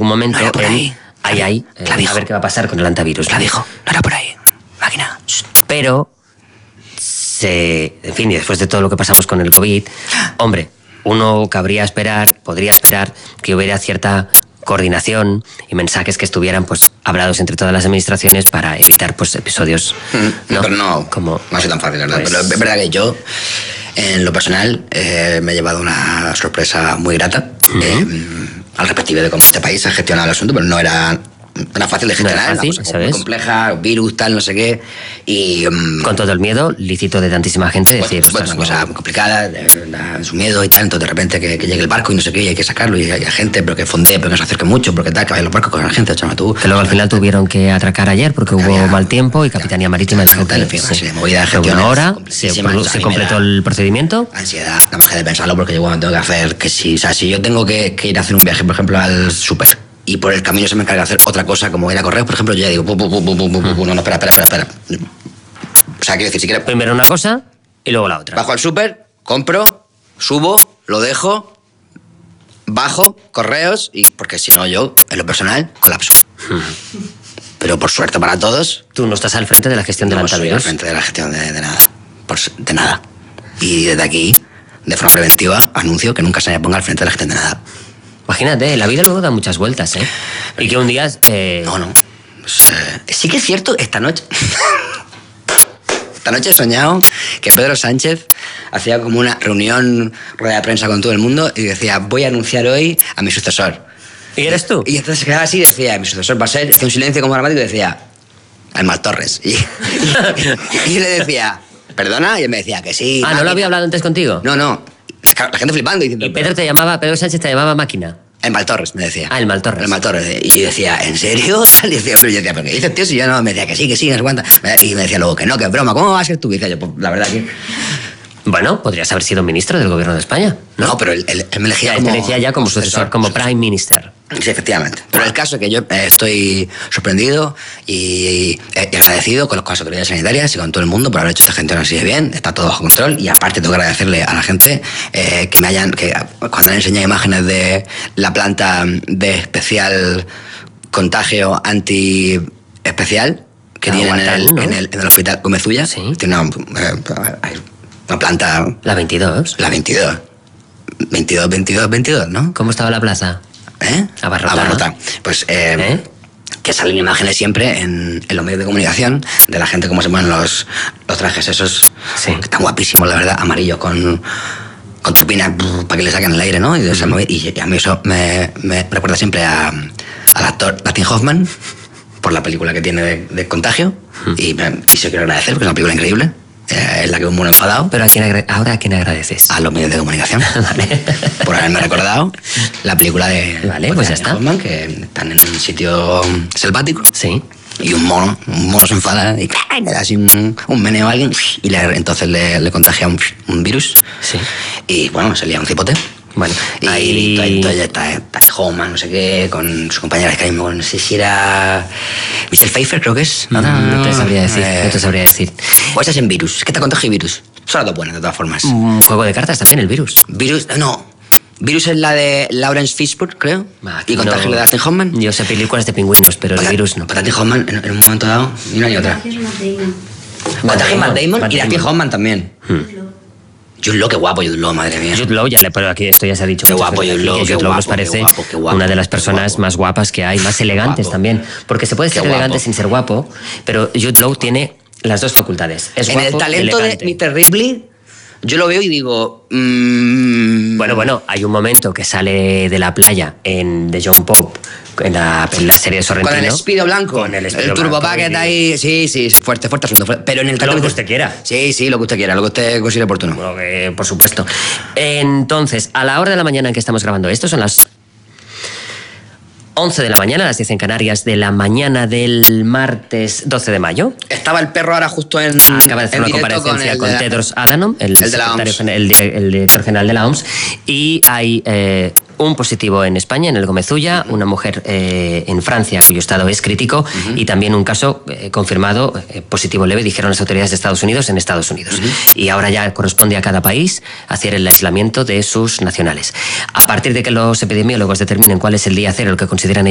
algún momento no era por ahí. a ver qué va a pasar con el antivirus. La dijo, no era por ahí. Máquina. Pero, en fin, y después de todo lo que pasamos con el COVID, hombre, uno podría esperar que hubiera cierta coordinación y mensajes que estuvieran pues hablados entre todas las administraciones para evitar pues episodios. ¿no? Pero no ha sido tan fácil, ¿verdad? Pues... Pero es verdad que yo, en lo personal, me he llevado una sorpresa muy grata. Al respectivo de cómo este país ha gestionado el asunto, pero no era fácil de gestionar, no era fácil, una cosa ¿sabes? Muy compleja, virus, tal, no sé qué, y... con todo el miedo lícito de tantísima gente decir... Pues una cosa muy complicada, su miedo y tal, entonces de repente que llegue el barco y no sé qué, y hay que sacarlo, y hay gente, pero que fondee, pero que no se acerque mucho, porque tal, que vayan los barcos con la gente, chama tú... Que luego al final tuvieron que atracar ayer porque hubo mal tiempo y Capitanía Marítima dijo que... En fin, movida de gestión. Una hora, se completó el procedimiento. Ansiedad, nada más que de pensarlo, porque yo tengo que hacer que si yo tengo que ir a hacer un viaje, por ejemplo, al súper, y por el camino se me encarga de hacer otra cosa, como ir a correr, por ejemplo, yo ya digo, no, espera. O sea, quiero decir, si quieres... Primero una cosa y luego la otra. Bajo al súper, compro, subo, lo dejo, bajo, correos, y porque si no yo, en lo personal, colapso. Pero por suerte para todos... Tú no estás al frente de la gestión del antivirus. No estoy al frente de la gestión de nada. De nada. Y desde aquí, de forma preventiva, anuncio que nunca se me ponga al frente de la gestión de nada. Imagínate, la vida luego da muchas vueltas, ¿eh? Y que un día... No. Sí que es cierto, esta noche he soñado que Pedro Sánchez hacía como una rueda de prensa con todo el mundo y decía, voy a anunciar hoy a mi sucesor. ¿Y eres tú? Y entonces se quedaba así y decía, mi sucesor va a ser... Hacía un silencio como dramático y decía, Aymar Torres. Y yo le decía, ¿perdona? Y él me decía que sí. Ah, ¿no lo había hablado antes contigo? No. La gente flipando diciendo... Y Pedro Sánchez te llamaba máquina. El Maltorres, me decía. El Maltorres. El Maltorres. Y yo decía, ¿en serio? Y decía, pero yo decía, ¿pero qué dices, tío? Si yo no, me decía que sí, no sé cuánta. Y me decía luego que no, que es broma, ¿cómo va a ser tú? Y decía yo, pues la verdad que... Bueno, podrías haber sido ministro del gobierno de España, ¿no? No, pero él me elegía como... Te elegía ya como sucesor, como Prime Minister. Sí, efectivamente. Pero el caso es que yo estoy sorprendido y agradecido con las autoridades sanitarias y con todo el mundo por haber hecho esta gestión así de bien. Está todo bajo control y aparte tengo que agradecerle a la gente que cuando han enseñado imágenes de la planta de especial contagio anti-especial que tienen en el hospital Gómez-Ulla. Sí. Tiene una planta... La 22. La 22. 22, ¿no? ¿Cómo estaba la plaza? Abarrotada. Pues que salen imágenes siempre en los medios de comunicación de la gente cómo se ponen los trajes esos, que están guapísimos, la verdad, amarillos con turbinas para que le saquen el aire, ¿no? Y a mí eso me recuerda siempre al actor Dustin Hoffman por la película que tiene de Contagio y se quiero agradecer porque es una película increíble. Es la que un mono enfadado. ¿Pero ahora a quién agradeces? A los medios de comunicación. Vale. Por haberme recordado la película de... Vale, pues ya está. Hoffman, que están en un sitio selvático. Sí. Y un mono se enfada y le da así un meneo a alguien y entonces le contagia un virus. Sí. Y bueno, se lía un cipote. Bueno, y entonces está Hoffman, no sé qué, con su compañera que no sé si era Michelle Pfeiffer, creo que es. No te sabría decir. O esa es en Virus, es que te contagio Virus. Son las dos buenas, de todas formas. Juego de cartas también, el Virus. Virus es la de Lawrence Fishburne, creo. Y Contagio de Dustin Hoffman. Yo sé películas de pingüinos, pero el Virus no. Dustin Hoffman, en un momento dado, ni una ni otra. Contagio Matt Damon y Dustin Hoffman también. Jude Law, qué guapo Jude Law, madre mía. Jude Law, pero aquí esto ya se ha dicho. Qué guapo Jude Law, Jude Law nos parece una de las personas más guapas que hay, más elegantes también. Porque se puede ser elegante sin ser guapo, pero Jude Law tiene las dos facultades. Es guapo, en el talento elegante. de Mr. Ripley, yo lo veo y digo... Bueno, hay un momento que sale de la playa de John Pope, en la serie de Sorrentino. Con el Speedo blanco. Con el Turbo Packet ahí. Sí, fuerte asunto. Pero en el lo que usted quiera. Sí, lo que usted quiera, lo que usted considere oportuno. Por supuesto. Entonces, a la hora de la mañana en que estamos grabando esto, son las 11 de la mañana, las 10 en Canarias, de la mañana del martes 12 de mayo. Estaba el perro ahora justo acaba de hacer una comparecencia con Tedros Adhanom, el director general de la OMS, y hay un positivo en España, en el Gómez-Ulla, una mujer en Francia cuyo estado es crítico, y también un caso confirmado positivo leve, dijeron las autoridades de Estados Unidos, en Estados Unidos. Y ahora ya corresponde a cada país hacer el aislamiento de sus nacionales. A partir de que los epidemiólogos determinen cuál es el día cero, el que consideran